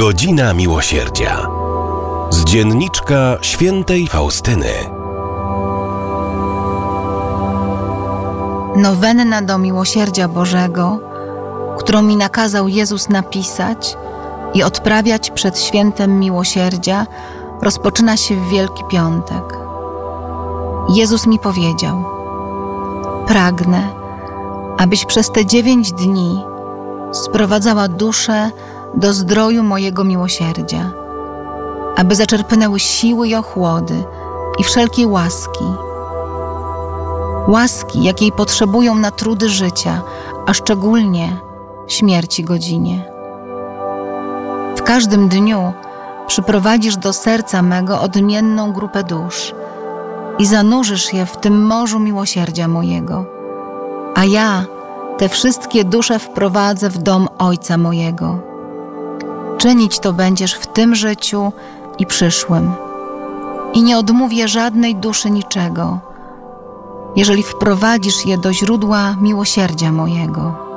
Godzina Miłosierdzia. Z dzienniczka świętej Faustyny. Nowenna do Miłosierdzia Bożego, którą mi nakazał Jezus napisać i odprawiać przed świętem Miłosierdzia, rozpoczyna się w Wielki Piątek. Jezus mi powiedział: pragnę, abyś przez te 9 dni sprowadzała dusze do zdroju mojego miłosierdzia, aby zaczerpnęły siły i ochłody i wszelkiej łaski, jakiej potrzebują na trudy życia, a szczególnie w śmierci godzinie. W każdym dniu przyprowadzisz do serca mego odmienną grupę dusz i zanurzysz je w tym morzu miłosierdzia mojego, a ja te wszystkie dusze wprowadzę w dom Ojca mojego. Czynić to będziesz w tym życiu i przyszłym. I nie odmówię żadnej duszy niczego, jeżeli wprowadzisz je do źródła miłosierdzia mojego.